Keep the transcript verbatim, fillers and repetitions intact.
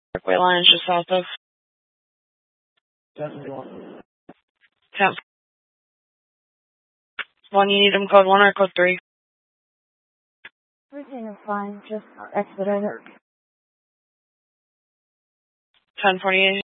Parkway line is just south of. Ten. One, you need them code one or code three? Everything is fine, just expedite it. ten forty-eight.